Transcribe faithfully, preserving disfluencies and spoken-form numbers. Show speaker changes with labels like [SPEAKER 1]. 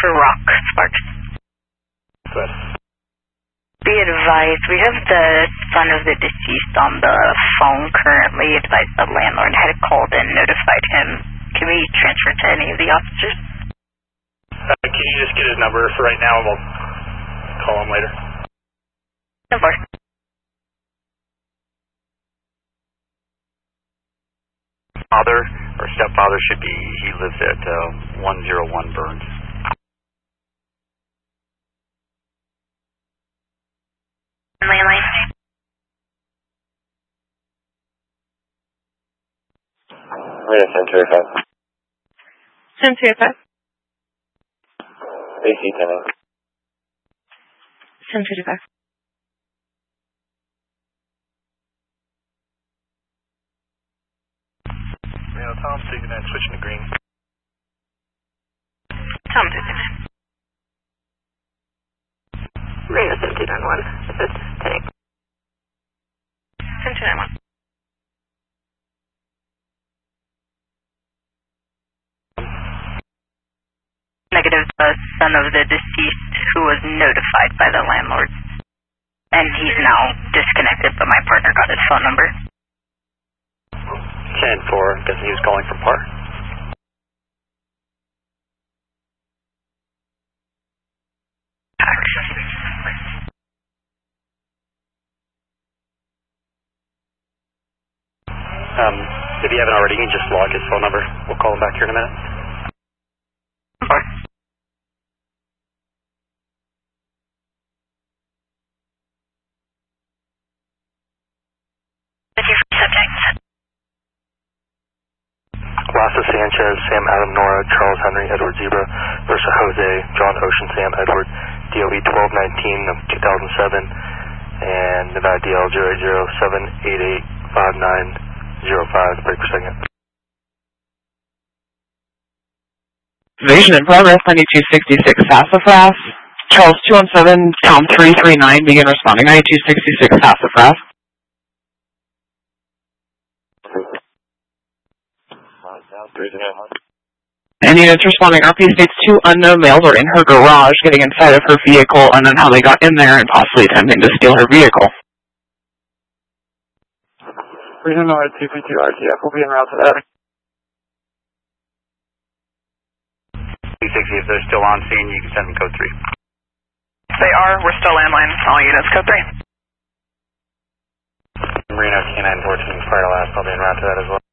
[SPEAKER 1] for Rock Sparks.
[SPEAKER 2] Good.
[SPEAKER 1] Be advised, we have the son of the deceased on the phone currently. Advised the landlord had called and notified him. Can we transfer to any of the officers?
[SPEAKER 2] Uh, can you just get his number for right now and we'll call him later?
[SPEAKER 1] Number.
[SPEAKER 3] Father or stepfather should be, he lives at uh, one oh one Burns.
[SPEAKER 1] Landline.
[SPEAKER 4] Wait a Century five.
[SPEAKER 5] Century five.
[SPEAKER 4] A C tenant.
[SPEAKER 5] Century five.
[SPEAKER 2] You know, Tom sixty-nine switching to green.
[SPEAKER 1] Tom sixty-nine. Reno seven two nine one. Assist tank. seven two nine one. Negative, the son of the deceased who was notified by the landlord. And he's now disconnected, but my partner got his phone number.
[SPEAKER 3] ten four, guessing he was calling from Par. Um, if you haven't already, you can just log his phone number. We'll call him back here in a minute.
[SPEAKER 1] Par. Thank you for subject.
[SPEAKER 2] Rasa Sanchez, Sam Adam Nora, Charles Henry, Edward Zebra, versus Jose, John Ocean, Sam Edward, D O E twelve nineteen of two thousand seven, and Nevada D L zero zero seven eight eight five nine zero five, break per second.
[SPEAKER 5] Invasion in progress, ninety-two sixty-six Sassafras. Charles two one seven, Tom three three nine, begin responding, ninety-two sixty-six Sassafras. Any units responding, R P states two unknown males are in her garage getting inside of her vehicle and then how they got in there and possibly attempting to steal her vehicle.
[SPEAKER 4] Region North two three two R T F will be en route to the attic.
[SPEAKER 3] two sixty, if they're still on scene, you can send them code three.
[SPEAKER 1] They are. We're still landline. All units, code three.
[SPEAKER 2] Marino K nine fourteen, fire last, I'll be en route to that as well.